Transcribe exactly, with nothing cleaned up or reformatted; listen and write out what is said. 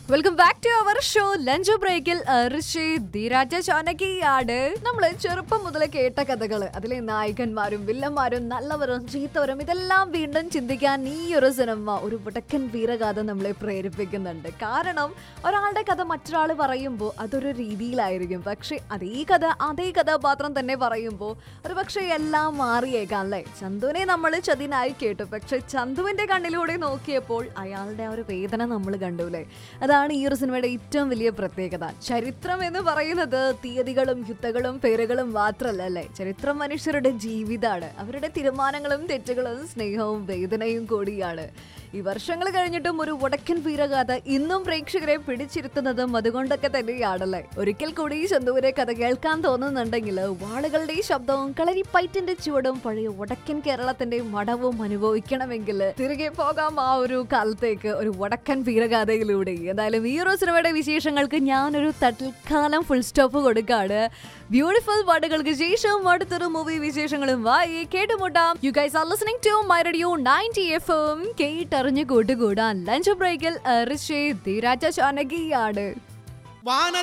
Welcome back to our show lunch ബ്രേക്കിൽ ധീരാജ ചാനകിയാണ്. നമ്മള് ചെറുപ്പം മുതലേ കേട്ട കഥകള്, അതിലെ നായകന്മാരും വില്ലന്മാരും നല്ലവരും ചീത്തവരും ഇതെല്ലാം വീണ്ടും ചിന്തിക്കാൻ ഈ ഒരു സിനിമ ഒരു വടക്കൻ വീരഗാഥ നമ്മളെ പ്രേരിപ്പിക്കുന്നുണ്ട്. കാരണം ഒരാളുടെ കഥ മറ്റൊരാൾ പറയുമ്പോൾ അതൊരു രീതിയിലായിരിക്കും, പക്ഷെ അതേ കഥ അതേ കഥാപാത്രം തന്നെ പറയുമ്പോൾ ഒരു പക്ഷെ എല്ലാം മാറിയേക്കാം അല്ലേ. ചന്തുവിനെ നമ്മൾ ചതിനായി കേട്ടു, പക്ഷെ ചന്തുവിന്റെ കണ്ണിലൂടെ നോക്കിയപ്പോൾ അയാളുടെ ആ ഒരു വേദന നമ്മൾ കണ്ടുല്ലേ. അതാണ് ഈ ഒരു സിനിമയുടെ ഏറ്റവും വലിയ പ്രത്യേകത. ചരിത്രം എന്ന് പറയുന്നത് തീയതികളും യുദ്ധങ്ങളും പേരുകളും മാത്രമല്ല അല്ലേ. ചരിത്രം മനുഷ്യരുടെ ജീവിതമാണ്, അവരുടെ തീരുമാനങ്ങളും തെറ്റുകളും സ്നേഹവും വേദനയും കൂടിയാണ്. ഈ വർഷങ്ങൾ കഴിഞ്ഞിട്ടും ഒരു വടക്കൻ വീരഗാഥ ഇന്നും പ്രേക്ഷകരെ പിടിച്ചിരുത്തുന്നതും അതുകൊണ്ടൊക്കെ തന്നെയാണല്ലേ. ഒരിക്കൽ കൂടി ചന്തുവിനെ കഥ കേൾക്കാൻ തോന്നുന്നുണ്ടെങ്കിൽ വാളുകളുടെ ശബ്ദവും കളരിപ്പയറ്റിന്റെ ചുവടും പഴയ വടക്കൻ കേരളത്തിന്റെ മടവും അനുഭവിക്കണമെങ്കിൽ തിരികെ പോകാം ആ ഒരു കാലത്തേക്ക്, ഒരു വടക്കൻ വീരഗാഥയിലൂടെ. എന്തായാലും ഈ ഒരു സിനിമയുടെ വിശേഷങ്ങൾക്ക് ഞാനൊരു തൽക്കാലം ഫുൾ സ്റ്റോപ്പ് കൊടുക്കാണ്. ബ്യൂട്ടിഫുൾ പാട്ടുകൾക്ക് ശേഷം അടുത്തൊരു മൂവി വിശേഷങ്ങളും വായി കേട്ടുമുട്ടാം. You guys are listening to my radio ninety F M. കേട്ടറിഞ്ഞു കൂട്ടുകൂടാൻ ലഞ്ച് ബ്രേക്കിൽ ധീരാജ ചാനകിയാണ്.